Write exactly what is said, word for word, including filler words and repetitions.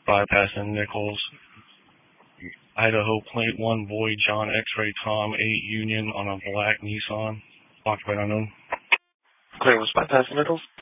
bypassing Nichols. Idaho Plate one Boy John X-Ray Tom eight Union on a black Nissan. Occupied unknown. Clear was bypassing Nichols.